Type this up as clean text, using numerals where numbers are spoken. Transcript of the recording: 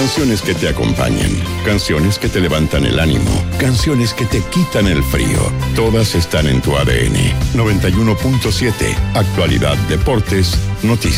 Canciones que te acompañan, canciones que te levantan el ánimo, canciones que te quitan el frío. Todas están en tu ADN. 91.7, actualidad, deportes, noticias.